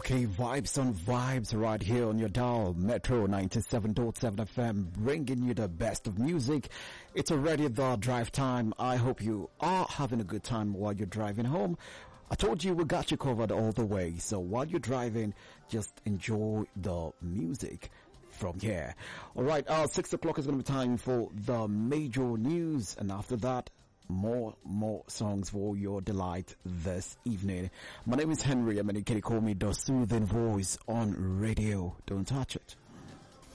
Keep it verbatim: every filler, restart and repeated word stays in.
Okay, vibes on vibes right here on your dial, Metro ninety-seven point seven F M, bringing you the best of music. It's already the drive time. I hope you are having a good time while you're driving home. I told you we got you covered all the way, so while you're driving, just enjoy the music from here. Alright, uh, six o'clock is going to be time for the major news, and after that, more, more songs for your delight this evening. My name is Henry. I mean, you can call me the soothing voice on radio. Don't touch it.